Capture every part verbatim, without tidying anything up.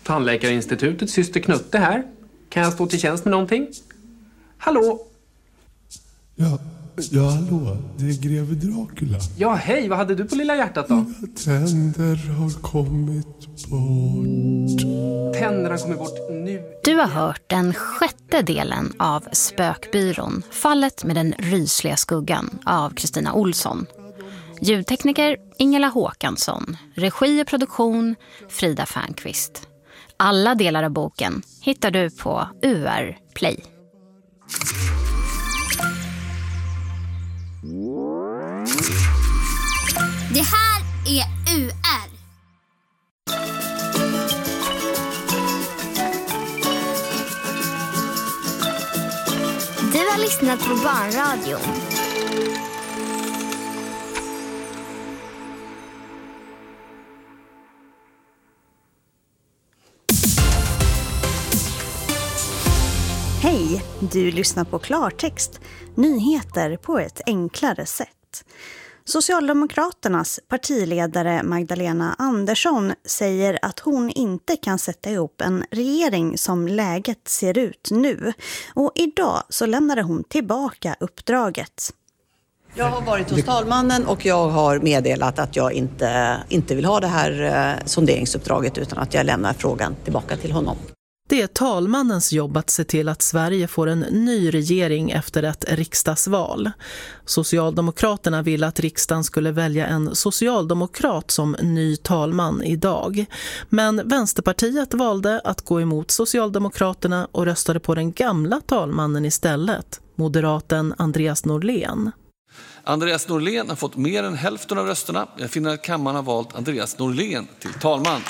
Tandläkarinstitutets syster Knutte här. Kan jag stå till tjänst med någonting? Hallå? Ja, ja hallå. Det är greve Dracula. Ja, hej. Vad hade du på lilla hjärtat då? Mina tänder har kommit bort. Tänderna har kommit bort nu. Du har hört den sjätte delen av Spökbyrån, Fallet med den rysliga skuggan av Kristina Olsson. Ljudtekniker Ingela Håkansson, regi och produktion Frida Fernqvist. Alla delar av boken hittar du på U R Play. Det här är U R. Du har lyssnat på Barnradion. Hej, du lyssnar på Klartext, nyheter på ett enklare sätt. Socialdemokraternas partiledare Magdalena Andersson säger att hon inte kan sätta ihop en regering som läget ser ut nu. Och idag så lämnade hon tillbaka uppdraget. Jag har varit hos talmannen och jag har meddelat att jag inte, inte vill ha det här eh, sonderingsuppdraget utan att jag lämnar frågan tillbaka till honom. Det är talmannens jobb att se till att Sverige får en ny regering efter ett riksdagsval. Socialdemokraterna vill att riksdagen skulle välja en socialdemokrat som ny talman idag. Men Vänsterpartiet valde att gå emot Socialdemokraterna och röstade på den gamla talmannen istället, moderaten Andreas Norlén. Andreas Norlén har fått mer än hälften av rösterna. Jag finner att kammaren har valt Andreas Norlén till talman.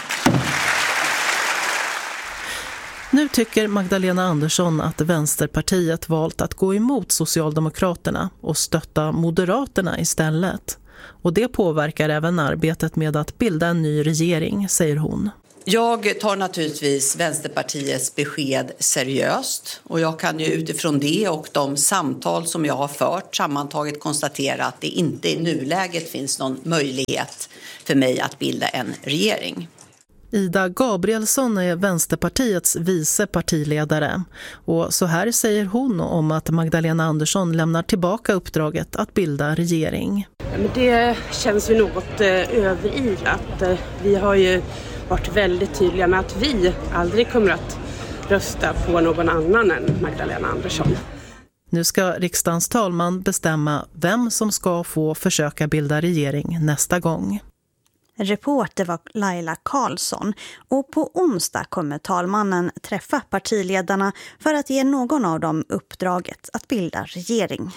Nu tycker Magdalena Andersson att Vänsterpartiet valt att gå emot Socialdemokraterna och stötta Moderaterna istället. Och det påverkar även arbetet med att bilda en ny regering, säger hon. Jag tar naturligtvis Vänsterpartiets besked seriöst och jag kan ju utifrån det och de samtal som jag har fört sammantaget konstatera att det inte i nuläget finns någon möjlighet för mig att bilda en regering. Ida Gabrielsson är Vänsterpartiets vice partiledare och så här säger hon om att Magdalena Andersson lämnar tillbaka uppdraget att bilda regering. Men det känns ju något eh, överilat. Eh, vi har ju varit väldigt tydliga med att vi aldrig kommer att rösta på någon annan än Magdalena Andersson. Nu ska riksdagens talman bestämma vem som ska få försöka bilda regering nästa gång. Reporter var Laila Karlsson och på onsdag kommer talmannen träffa partiledarna för att ge någon av dem uppdraget att bilda regering.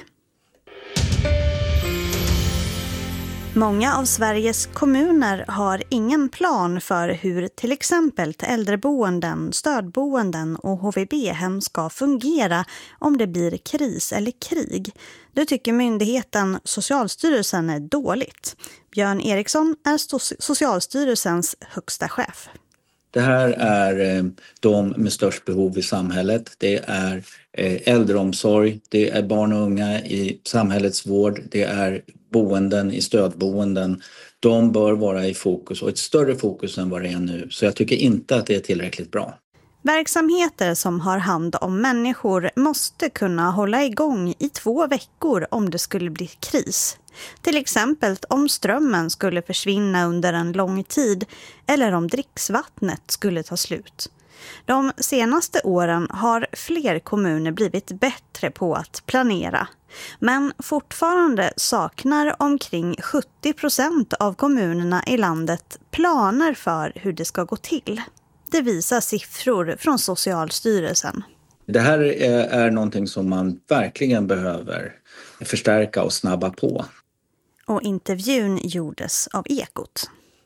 Många av Sveriges kommuner har ingen plan för hur till exempel äldreboenden, stödboenden och H V B-hem ska fungera om det blir kris eller krig. Det tycker myndigheten Socialstyrelsen är dåligt. Björn Eriksson är Socialstyrelsens högsta chef. Det här är de med störst behov i samhället. Det är äldreomsorg, det är barn och unga i samhällets vård, det är boenden i stödboenden. De bör vara i fokus och ett större fokus än vad det är nu. Så jag tycker inte att det är tillräckligt bra. Verksamheter som har hand om människor måste kunna hålla igång i två veckor om det skulle bli kris. Till exempel om strömmen skulle försvinna under en lång tid eller om dricksvattnet skulle ta slut. De senaste åren har fler kommuner blivit bättre på att planera. Men fortfarande saknar omkring sjuttio procent av kommunerna i landet planer för hur det ska gå till. Det visar siffror från Socialstyrelsen. Det här är, är någonting som man verkligen behöver förstärka och snabba på. Och intervjun gjordes av Ekot.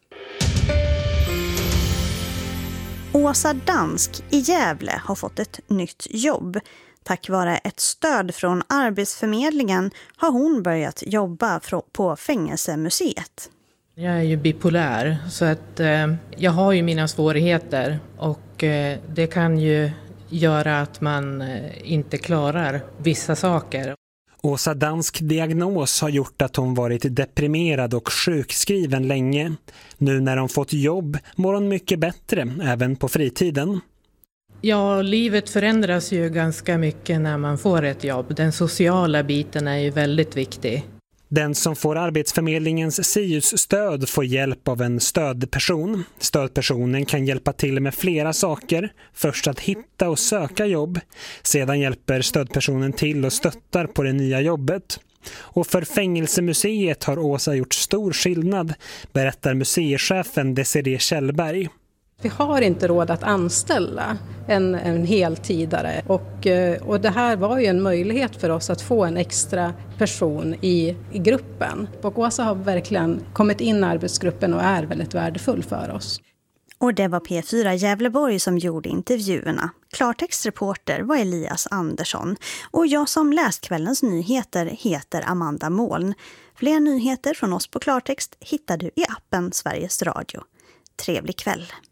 Åsa Dansk i Gävle har fått ett nytt jobb. Tack vare ett stöd från Arbetsförmedlingen har hon börjat jobba på Fängelsemuseet. Jag är ju bipolär så att eh, jag har ju mina svårigheter och eh, det kan ju göra att man eh, inte klarar vissa saker. Åsa Dansk diagnos har gjort att hon varit deprimerad och sjukskriven länge. Nu när hon fått jobb mår hon mycket bättre, även på fritiden. Ja, livet förändras ju ganska mycket när man får ett jobb. Den sociala biten är ju väldigt viktig. Den som får Arbetsförmedlingens S I U S-stöd får hjälp av en stödperson. Stödpersonen kan hjälpa till med flera saker. Först att hitta och söka jobb. Sedan hjälper stödpersonen till och stöttar på det nya jobbet. Och för Fängelsemuseet har Åsa gjort stor skillnad, berättar museichefen Desiree Kjellberg. Vi har inte råd att anställa en, en heltidare och, och det här var ju en möjlighet för oss att få en extra person i, i gruppen. Och Åsa har verkligen kommit in i arbetsgruppen och är väldigt värdefull för oss. Och det var P fyra Gävleborg som gjorde intervjuerna. Klartextreporter var Elias Andersson och jag som läst kvällens nyheter heter Amanda Moln. Fler nyheter från oss på Klartext hittar du i appen Sveriges Radio. Trevlig kväll!